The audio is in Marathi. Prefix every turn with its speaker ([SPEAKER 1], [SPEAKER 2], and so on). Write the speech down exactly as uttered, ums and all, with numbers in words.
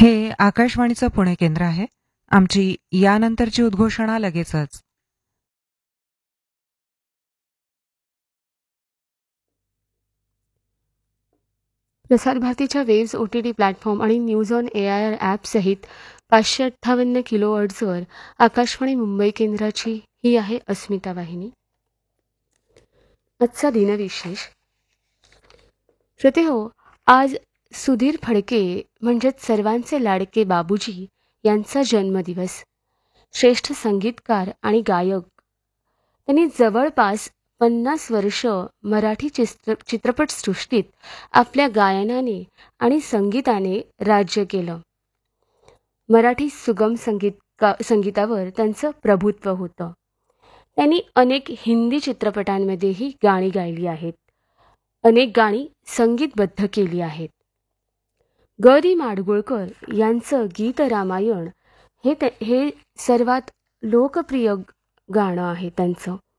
[SPEAKER 1] हे आकाशवाणीचं पुणे केंद्र आहे. आमची यानंतरची उद्घोषणा लगेचच.
[SPEAKER 2] प्रसार भारतीच्या waves O T T platform आणि news on A I R ॲपसहित पाचशे अठ्ठावन्न किलो हर्ट्झवर आकाशवाणी मुंबई केंद्राची ही आहे अस्मिता वाहिनी. आजचा दिनविशेष. श्रोते हो, आज सुधीर फडके म्हणजेच सर्वांचे लाडके बाबूजी यांचा जन्मदिवस. श्रेष्ठ संगीतकार आणि गायक. त्यांनी जवळपास पन्नास वर्ष मराठी चित्र चित्रपटसृष्टीत आपल्या गायनाने आणि संगीताने राज्य केलं. मराठी सुगम संगीत संगीतावर त्यांचं प्रभुत्व होतं. त्यांनी अनेक हिंदी चित्रपटांमध्येही गाणी गायली आहेत. अनेक गाणी संगीतबद्ध केली आहेत. ग दी माडगुळकर यांचं गीत रामायण हे हे सर्वात लोकप्रिय गाणं आहे त्यांचं.